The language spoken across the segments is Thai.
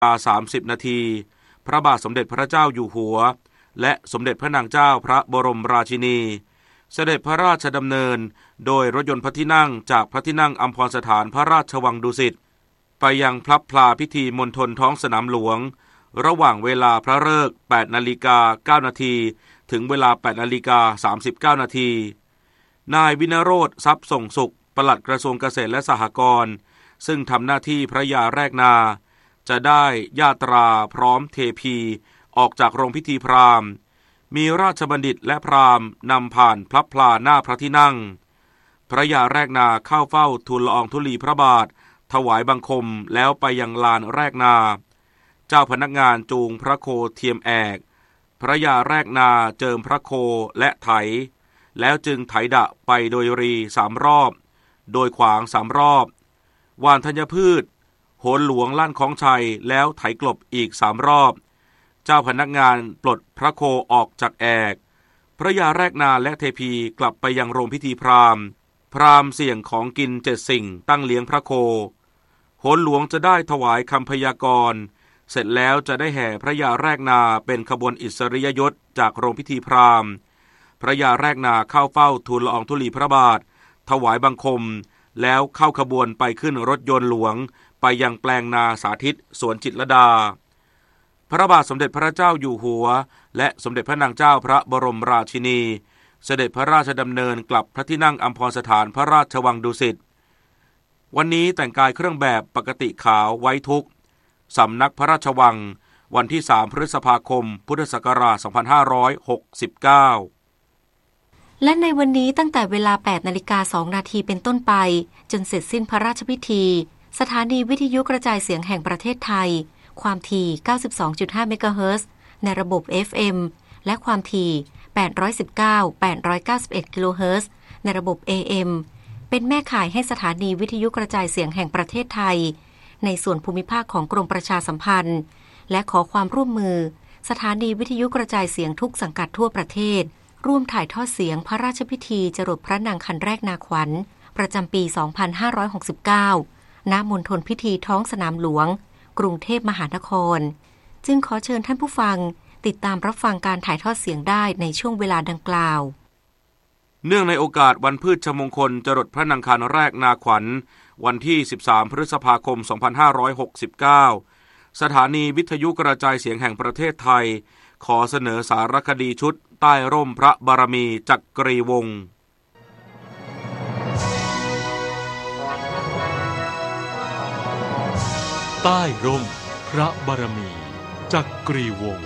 30 นาทีพระบาทสมเด็จพระเจ้าอยู่หัวและสมเด็จพระนางเจ้าพระบรมราชินีเสด็จพระราชดำเนินโดยรถยนต์พระที่นั่งจากพระที่นั่งอัมพรสถานพระราชวังดุสิตไปยังพลับพลาพิธีมณฑลท้องสนามหลวงระหว่างเวลาพระฤกษ์ 8:09 นาทีถึงเวลา 8:39 นาทีนายวินโรจน์ทรัพย์ส่งสุขปลัดกระทรวงเกษตรและสหกรณ์ซึ่งทำหน้าที่พระยาแรกนาจะได้ญาตราพร้อมเทพีออกจากโรงพิธีพราหมณ์มีราชบัณฑิตและพราหมณ์นำผ่านพลับพลาหน้าพระที่นั่งพระยาแรกนาเข้าเฝ้าทูลละอองธุลีพระบาทถวายบังคมแล้วไปยังลานแรกนาเจ้าพนักงานจูงพระโคเทียมแอกพระยาแรกนาเจิมพระโคและไถแล้วจึงไถดะไปโดยรี3 รอบโดยขวาง3 รอบหว่านธัญพืชโหนหลวงลั่นของชัยแล้วไถกลบอีก3 รอบเจ้าพนักงานปลดพระโคออกจากแอกพระยาแรกนาและเทพีกลับไปยังโรงพิธีพราหมณ์เสี่ยงของกิน7 สิ่งตั้งเลี้ยงพระโคโหนหลวงจะได้ถวายคำพยากรณ์เสร็จแล้วจะได้แห่พระยาแรกนาเป็นขบวนอิสริยยศจากโรงพิธีพราหมณ์พระยาแรกนาเข้าเฝ้าทูลละอองธุลีพระบาทถวายบังคมแล้วเข้าขบวนไปขึ้นรถยนต์หลวงไปยังแปลงนาสาธิตสวนจิตรลดาพระบาทสมเด็จพระเจ้าอยู่หัวและสมเด็จพระนางเจ้าพระบรมราชินีเสด็จพระราชดำเนินกลับพระที่นั่งอัมพรสถานพระราชวังดุสิตวันนี้แต่งกายเครื่องแบบปกติขาวไว้ทุกข์สำนักพระราชวังวันที่3 พฤษภาคมพุทธศักราช 2569 และในวันนี้ตั้งแต่เวลา 8:02 นาทีเป็นต้นไปจนเสร็จสิ้นพระราชพิธีสถานีวิทยุกระจายเสียงแห่งประเทศไทยความถี่ 92.5 เมกะเฮิรตซ์ในระบบ FM และความถี่ 819-891 กิโลเฮิรตซ์ในระบบ AM เป็นแม่ข่ายให้สถานีวิทยุกระจายเสียงแห่งประเทศไทยในส่วนภูมิภาคของกรมประชาสัมพันธ์และขอความร่วมมือสถานีวิทยุกระจายเสียงทุกสังกัดทั่วประเทศร่วมถ่ายทอดเสียงพระราชพิธีจรดพระนางคันแรกนาขวัญประจำปี 2569 ณ มณฑลพิธีท้องสนามหลวงกรุงเทพมหานครจึงขอเชิญท่านผู้ฟังติดตามรับฟังการถ่ายทอดเสียงได้ในช่วงเวลาดังกล่าวเนื่องในโอกาสวันพืชมงคลจรดพระนางคันแรกนาขวัญวันที่13 พฤษภาคม 2569 สถานีวิทยุกระจายเสียงแห่งประเทศไทยขอเสนอสารคดีชุดใต้ร่มพระบารมีจักรีวงศ์ใต้ร่มพระบารมีจักรีวงศ์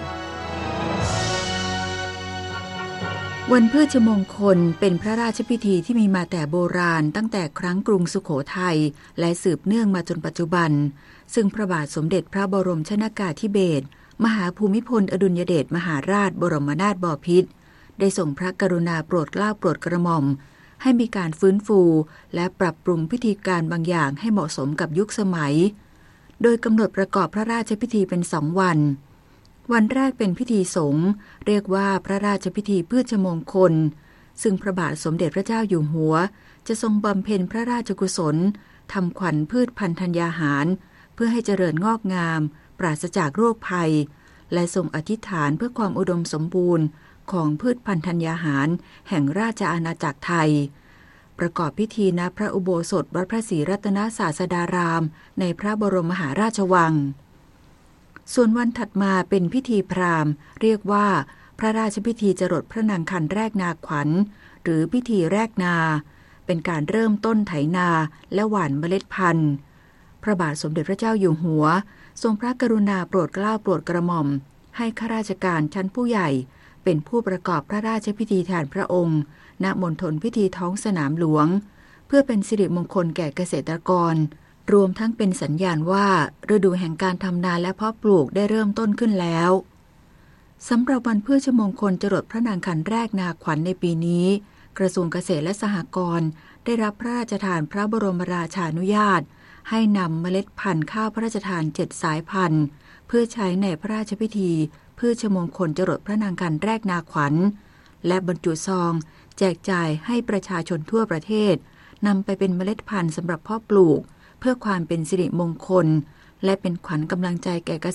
วันพฤชมงคลเป็นพระราชพิธีที่มีมาแต่โบราณตั้งแต่ครั้งกรุงสุโขทัยและสืบเนื่องมาจนปัจจุบันซึ่งพระบาทสมเด็จพระบรมชนกาธิเบศรมหาภูมิพลอดุลยเดชมหาราชบรมนาถบพิตรได้ทรงพระกรุณาโปรดเกล้าโปรดกระหม่อมให้มีการฟื้นฟูและปรับปรุงพิธีการบางอย่างให้เหมาะสมกับยุคสมัยโดยกำหนดประกอบพระราชพิธีเป็น2 วันวันแรกเป็นพิธีสงฆ์เรียกว่าพระราชพิธีพืชมงคลซึ่งพระบาทสมเด็จพระเจ้าอยู่หัวจะทรงบำเพ็ญพระราชกุศลทำขวัญพืชพันธุ์ธัญญาหารเพื่อให้เจริญงอกงามปราศจากโรคภัยและทรงอธิษฐานเพื่อความอุดมสมบูรณ์ของพืชพันธุ์ธัญญาหารแห่งราชอาณาจักรไทยประกอบพิธีณพระอุโบสถวัดพระศรีรัตนศาสดารามในพระบรมมหาราชวังส่วนวันถัดมาเป็นพิธีพราหมณ์เรียกว่าพระราชพิธีจรดพระนางคันแรกนาขวัญหรือพิธีแรกนาเป็นการเริ่มต้นไถนาและหว่านเมล็ดพันธุ์พระบาทสมเด็จพระเจ้าอยู่หัวทรงพระกรุณาโปรดเกล้าโปรดกระหม่อมให้ข้าราชการชั้นผู้ใหญ่เป็นผู้ประกอบพระราชพิธีแทนพระองค์ณมณฑลพิธีท้องสนามหลวงเพื่อเป็นสิริมงคลแก่เกษตรกรรวมทั้งเป็นสัญญาณว่าฤดูแห่งการทำนาและเพาะปลูกได้เริ่มต้นขึ้นแล้วสำหรับวันพฤชมงคลจรดพระนางคันแรกนาขวัญในปีนี้กระทรวงเกษตรและสหกรณ์ได้รับพระราชทานพระบรมราชานุญาตให้นำเมล็ดพันธุ์ข้าวพระราชทาน7 สายพันธุ์เพื่อใช้ในพระราชพิธีพฤชมงคลจรดพระนางคันแรกนาขวัญและบรรจุซองแจกจ่ายให้ประชาชนทั่วประเทศนำไปเป็นเมล็ดพันธุ์สำหรับเพาะปลูกเพื่อความเป็นสิริมงคลและเป็นขวัญกำลังใจแก่เก